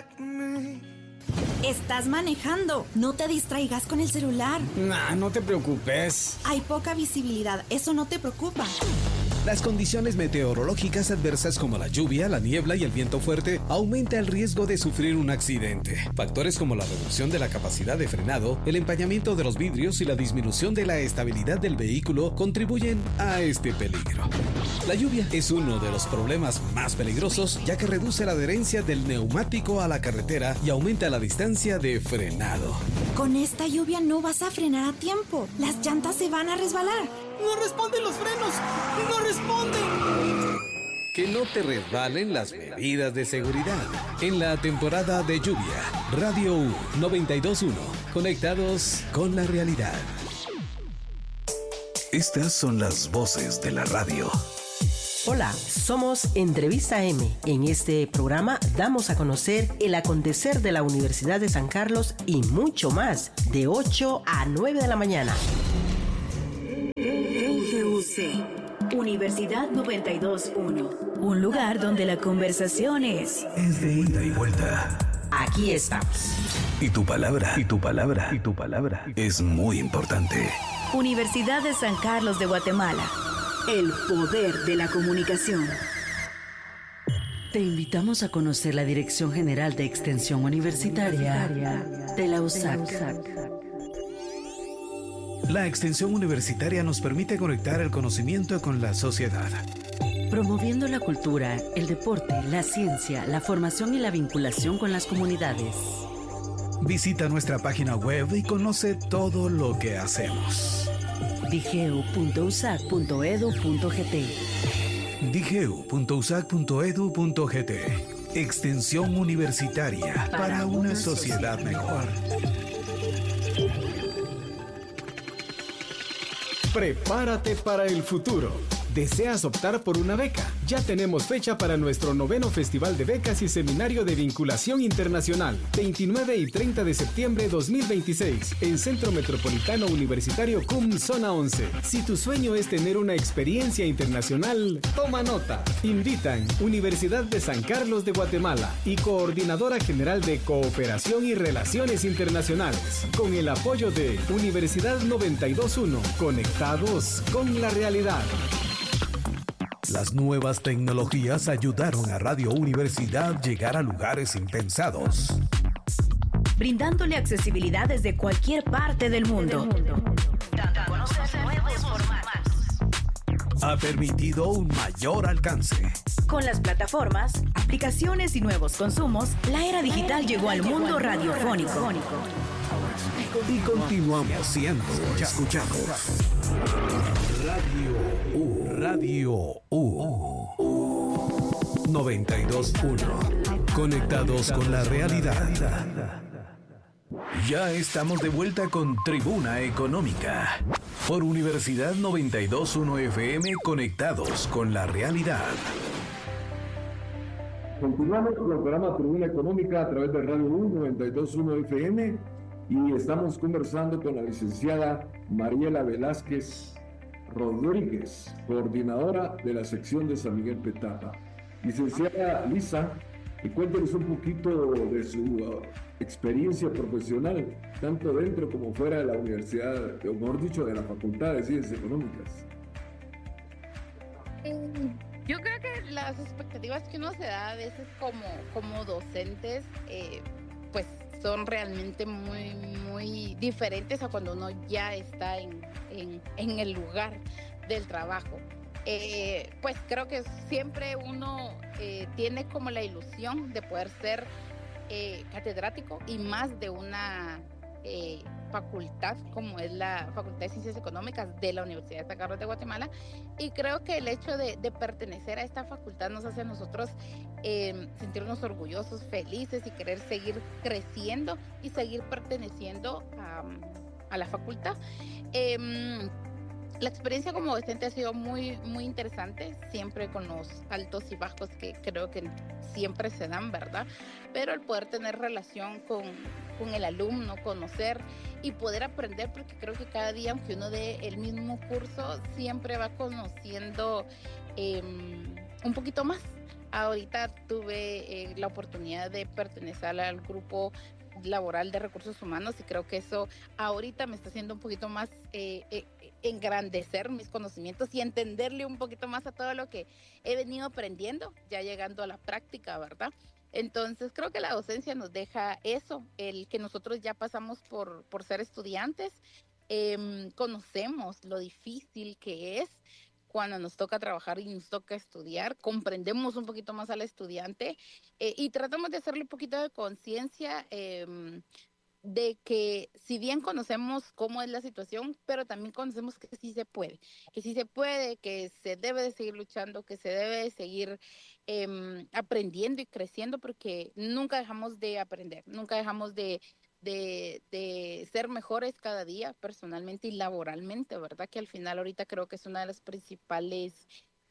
Estás manejando. No te distraigas con el celular. Nah, no te preocupes. Hay poca visibilidad. Eso no te preocupa. Las condiciones meteorológicas adversas como la lluvia, la niebla y el viento fuerte aumenta el riesgo de sufrir un accidente. Factores como la reducción de la capacidad de frenado, el empañamiento de los vidrios y la disminución de la estabilidad del vehículo contribuyen a este peligro. La lluvia es uno de los problemas más peligrosos, ya que reduce la adherencia del neumático a la carretera y aumenta la distancia de frenado. Con esta lluvia no vas a frenar a tiempo. Las llantas se van a resbalar. ¡No responden los frenos! ¡No responden! Que no te resbalen las medidas de seguridad. En la temporada de lluvia, Radio U 92.1, conectados con la realidad. Estas son las voces de la radio. Hola, somos Entrevista M. En este programa damos a conocer el acontecer de la Universidad de San Carlos y mucho más, de 8 a 9 de la mañana. UGUC, Universidad 92.1. Un lugar donde la conversación es de ida y vuelta. Aquí estamos. Y tu palabra es muy importante. Universidad de San Carlos de Guatemala. El poder de la comunicación. Te invitamos a conocer la Dirección General de Extensión Universitaria de la USAC. La extensión universitaria nos permite conectar el conocimiento con la sociedad, promoviendo la cultura, el deporte, la ciencia, la formación y la vinculación con las comunidades. Visita nuestra página web y conoce todo lo que hacemos. digeu.usac.edu.gt digeu.usac.edu.gt. Extensión universitaria para una sociedad mejor. Prepárate para el futuro. ¿Deseas optar por una beca? Ya tenemos fecha para nuestro 9º Festival de Becas y Seminario de Vinculación Internacional, 29 y 30 de septiembre 2026, en Centro Metropolitano Universitario CUM Zona 11. Si tu sueño es tener una experiencia internacional, toma nota. Invitan Universidad de San Carlos de Guatemala y Coordinadora General de Cooperación y Relaciones Internacionales, con el apoyo de Universidad 92.1, conectados con la realidad. Las nuevas tecnologías ayudaron a Radio Universidad llegar a lugares impensados, brindándole accesibilidad desde cualquier parte del mundo. Dando a conocer nuevos formatos. Ha permitido un mayor alcance. Con las plataformas, aplicaciones y nuevos consumos, la era digital llegó al mundo radiofónico. Y continuamos siendo escuchados. Radio U 92.1, conectados con la realidad. Ya estamos de vuelta con Tribuna Económica por Universidad 92.1 FM, conectados con la realidad. Continuamos con el programa Tribuna Económica a través de Radio U 92.1 FM y estamos conversando con la licenciada Mariela Velázquez Rodríguez, coordinadora de la sección de San Miguel Petapa. Licenciada Lisa, cuéntenos un poquito de su experiencia profesional, tanto dentro como fuera de la universidad, o mejor dicho, de la Facultad de Ciencias Económicas. Yo creo que las expectativas que uno se da a veces como docentes, pues son realmente muy diferentes a cuando uno ya está en el lugar del trabajo. Pues creo que siempre uno tiene como la ilusión de poder ser catedrático y más de una facultad como es la Facultad de Ciencias Económicas de la Universidad de San Carlos de Guatemala, y creo que el hecho de pertenecer a esta facultad nos hace a nosotros sentirnos orgullosos, felices y querer seguir creciendo y seguir perteneciendo a la facultad. La experiencia como docente ha sido muy interesante, siempre con los altos y bajos que creo que siempre se dan, ¿verdad? Pero el poder tener relación con el alumno, conocer y poder aprender, porque creo que cada día, aunque uno dé el mismo curso, siempre va conociendo un poquito más. Ahorita tuve la oportunidad de pertenecer al grupo laboral de recursos humanos y creo que eso ahorita me está haciendo un poquito más engrandecer mis conocimientos y entenderle un poquito más a todo lo que he venido aprendiendo, ya llegando a la práctica, ¿verdad? Entonces creo que la docencia nos deja eso, el que nosotros ya pasamos por ser estudiantes, conocemos lo difícil que es cuando nos toca trabajar y nos toca estudiar, comprendemos un poquito más al estudiante y tratamos de hacerle un poquito de conciencia de que si bien conocemos cómo es la situación, pero también conocemos que sí se puede, que se debe de seguir luchando, que se debe de seguir aprendiendo y creciendo, porque nunca dejamos de aprender, nunca dejamos de ser mejores cada día personalmente y laboralmente, ¿verdad? Que al final ahorita creo que es una de las principales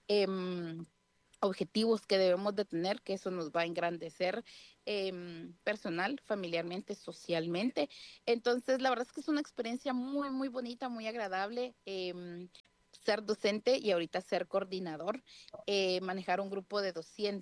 objetivos que debemos de tener, que eso nos va a engrandecer personal, familiarmente, socialmente. Entonces, la verdad es que es una experiencia muy, muy bonita, muy agradable. Ser docente y ahorita ser coordinador, manejar un grupo de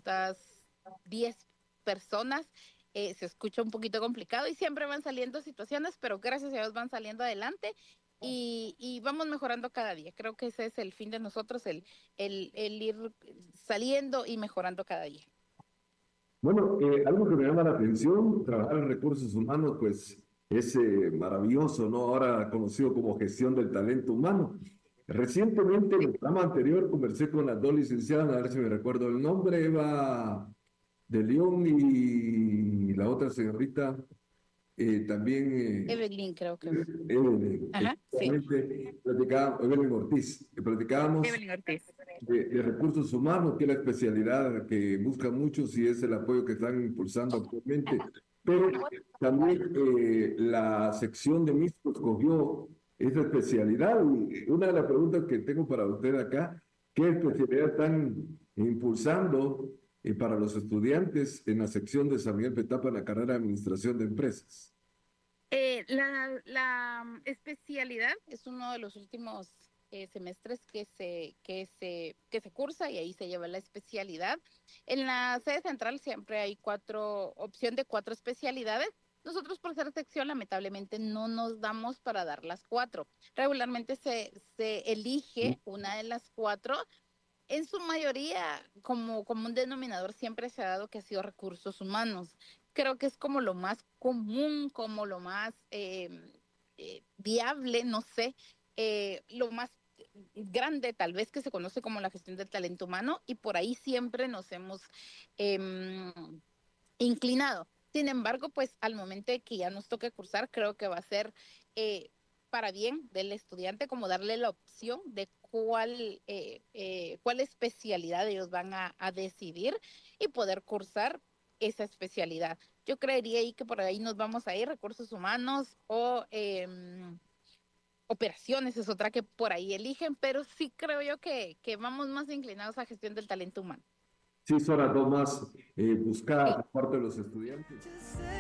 210 personas. Se escucha un poquito complicado y siempre van saliendo situaciones, pero gracias a Dios van saliendo adelante y vamos mejorando cada día. Creo que ese es el fin de nosotros, el ir saliendo y mejorando cada día. Bueno, algo que me llama la atención, trabajar en recursos humanos, pues es maravilloso, ¿no? Ahora conocido como gestión del talento humano. Recientemente, en el programa anterior, conversé con las dos licenciadas, a ver si me recuerdo el nombre, Eva de León y la otra señorita también... Evelyn, creo que. Evelyn. Ajá, sí. Evelyn Ortiz. Platicábamos Evelyn Ortiz. de recursos humanos, que es la especialidad que buscan muchos y es el apoyo que están impulsando actualmente. Pero también la sección de Mixto escogió esa especialidad. Y una de las preguntas que tengo para usted acá, ¿qué especialidad están impulsando para los estudiantes en la sección de San Miguel Petapa en la carrera de Administración de Empresas? La especialidad es uno de los últimos semestres que se cursa y ahí se lleva la especialidad. En la sede central siempre hay opción de 4 especialidades. Nosotros por ser sección lamentablemente no nos damos para dar las 4. Regularmente se elige una de las 4. En su mayoría, como un denominador, siempre se ha dado que ha sido recursos humanos. Creo que es como lo más común, como lo más viable, no sé, lo más grande tal vez que se conoce como la gestión del talento humano y por ahí siempre nos hemos inclinado. Sin embargo, pues al momento de que ya nos toque cursar, creo que va a ser para bien del estudiante como darle la opción de cuál especialidad ellos van a decidir y poder cursar esa especialidad. Yo creería ahí que por ahí nos vamos a ir, recursos humanos o operaciones es otra que por ahí eligen, pero sí creo yo que vamos más inclinados a gestión del talento humano. Sí, son las dos más buscadas por parte de los estudiantes.